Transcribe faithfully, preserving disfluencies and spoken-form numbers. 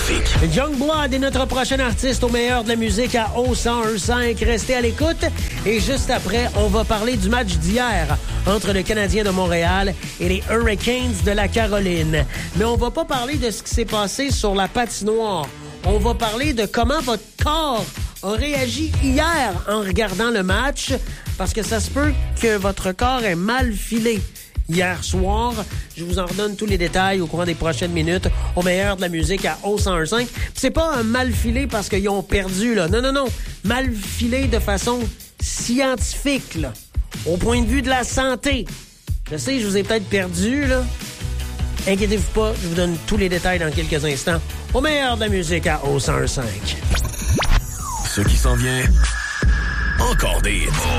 trafic. Youngblood est notre prochain artiste au meilleur de la musique à O cent un cinq. Restez à l'écoute. Et juste après, on va parler du match d'hier entre le Canadien de Montréal et les Hurricanes de la Caroline. Mais on va pas parler de ce qui s'est passé sur la patinoire. On va parler de comment votre corps a réagi hier en regardant le match, parce que ça se peut que votre corps ait mal filé hier soir. Je vous en redonne tous les détails au courant des prochaines minutes au meilleur de la musique à O cent un cinq. C'est pas un mal filé parce qu'ils ont perdu, là. Non, non, non. Mal filé de façon scientifique, là. Au point de vue de la santé. Je sais, je vous ai peut-être perdu, là. Inquiétez-vous pas, je vous donne tous les détails dans quelques instants au meilleur de la musique à O cent un cinq. Ce qui s'en vient, encore des hits.